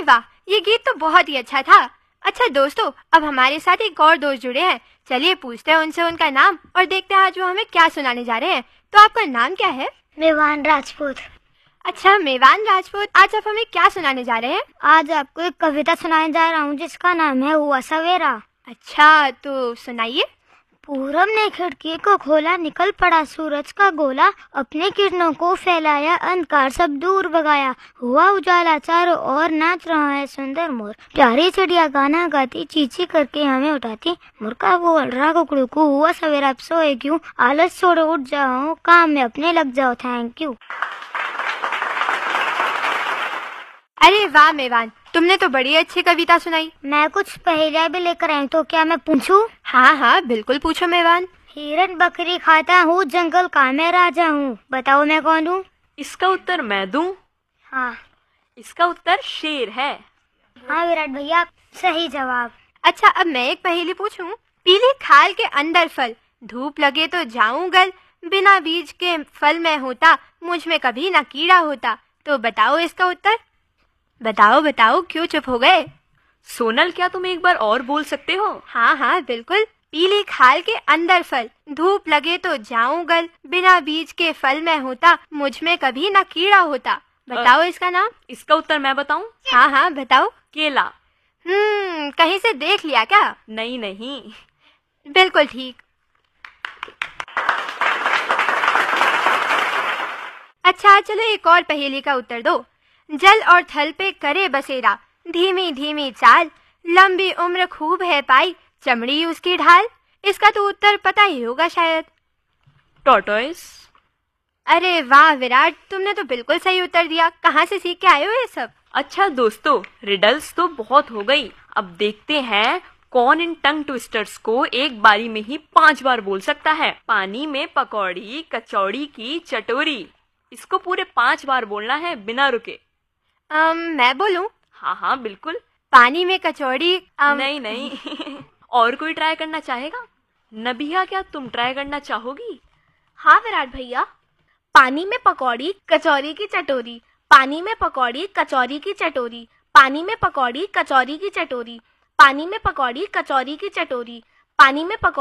वाह, ये गीत तो बहुत ही अच्छा था। अच्छा दोस्तों, अब हमारे साथ एक और दोस्त जुड़े हैं। चलिए पूछते हैं उनसे उनका नाम और देखते हैं आज वो हमें क्या सुनाने जा रहे हैं। तो आपका नाम क्या है? मेवान राजपूत। अच्छा मेवान राजपूत, आज आप हमें क्या सुनाने जा रहे हैं? आज आपको एक कविता सुनाने जा रहा हूँ जिसका नाम है हुआ सवेरा। अच्छा तो सुनाइए। पूरब ने खिड़की को खोला, निकल पड़ा सूरज का गोला, अपने किरणों को फैलाया, अंधकार सब दूर भगाया, हुआ उजाला चारों ओर, नाच रहा है सुंदर मोर, प्यारी चिड़िया गाना गाती, चींची करके हमें उठाती, मुर्गा बोल रहा कुकड़ू को, हुआ सवेरा अब सोए क्यों, आलस छोड़ो उठ जाओ, काम में अपने लग जाओ, थैंक यू। अरे वाह मेवान, तुमने तो बड़ी अच्छी कविता सुनाई। मैं कुछ पहेलियां भी लेकर आई, तो क्या मैं पूछूं? हाँ हाँ बिल्कुल पूछो मेवान। हिरन बकरी खाता हूँ, जंगल का मैं राजा हूँ, बताओ मैं कौन हूँ? इसका उत्तर मैं दूं? हाँ इसका उत्तर शेर है। हाँ विराट भैया, सही जवाब। अच्छा अब मैं एक पहेली पूछूं। पीली खाल के अंदर फल, धूप लगे तो जाऊं गल, बिना बीज के फल में होता, मुझ में कभी ना कीड़ा होता। तो बताओ इसका उत्तर। बताओ बताओ, क्यों चुप हो गए? सोनल, क्या तुम एक बार और बोल सकते हो? हाँ हाँ बिल्कुल। पीली खाल के अंदर फल, धूप लगे तो जाऊं गल, बिना बीज के फल में होता, मुझ में कभी ना कीड़ा होता। बताओ इसका नाम। इसका उत्तर मैं बताऊं? हाँ हाँ बताओ। केला। कहीं से देख लिया क्या? नहीं नहीं। बिल्कुल ठीक। अच्छा चलो एक और पहेली का उत्तर दो। जल और थल पे करे बसेरा, धीमी धीमी चाल, लंबी उम्र खूब है पाई, चमड़ी उसकी ढाल। इसका तो उत्तर पता ही होगा शायद। टॉर्टोइस। अरे वाह विराट, तुमने तो बिल्कुल सही उत्तर दिया। कहाँ से सीख के आए हो ये सब? अच्छा दोस्तों, रिडल्स तो बहुत हो गई। अब देखते हैं कौन इन टंग ट्विस्टर्स को एक बारी में ही 5 बार बोल सकता है। पानी में पकौड़ी कचौड़ी की चटोरी, इसको पूरे 5 बार बोलना है बिना रुके। मैं बोलूं? हाँ हाँ बिल्कुल। पानी में कचौड़ी। नहीं नहीं। और कोई ट्राई करना चाहेगा? नबिया, क्या तुम ट्राई करना चाहोगी? हाँ विराट भैया। पानी में पकौड़ी कचौरी की चटोरी, पानी में पकौड़ी कचौरी की चटोरी, पानी में पकौड़ी कचौरी की चटोरी, पानी में पकौड़ी कचौरी की चटोरी, पानी में पकौड़ी